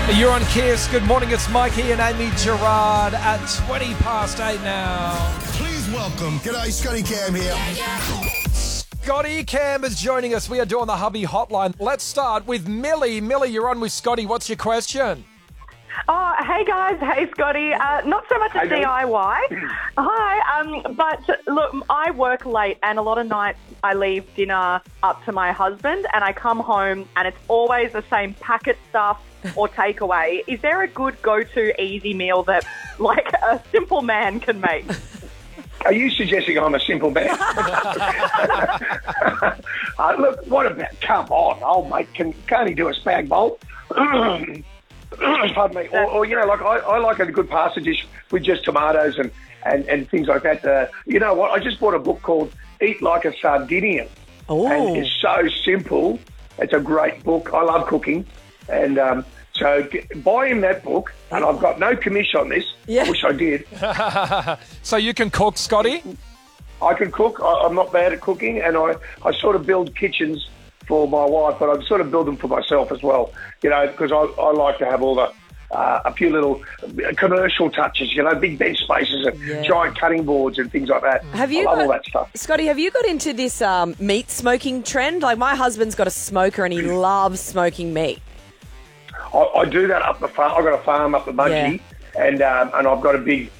You're on Kiss. Good morning. It's Mikey and Amy Gerard at 20 past 8 now. Please welcome. G'day, Scotty Cam here. Scotty Cam is joining us. We are doing the hubby hotline. Let's start with Millie. Millie, you're on with Scotty. What's your question? Oh, hey guys. Hey Scotty. Not so much a DIY. Hi. But look, I work late and a lot of nights I leave dinner up to my husband and I come home and it's always the same packet stuff or takeaway. Is there a good go-to easy meal that like a simple man can make? Are you suggesting I'm a simple man? Look, what about, come on, old mate, can't he do a spag bowl? Pardon me. Or you know, like I like a good pasta dish with just tomatoes and things like that. You know what, I just bought a book called Eat Like a Sardinian. Oh. And it's so simple. It's a great book. I love cooking. And so buy him that book, and I've got no commission on this. Yeah. I wish I did. So you can cook, Scotty? I can cook. I'm not bad at cooking, and I sort of build kitchens for my wife, but I sort of build them for myself as well, you know, because I like to have all the a few little commercial touches, you know, big bench spaces and giant cutting boards and things like that. I love all that stuff. Scotty, have you got into this meat smoking trend? Like my husband's got a smoker and he loves smoking meat. I do that up the farm. I've got a farm up the Mudgee, and I've got a big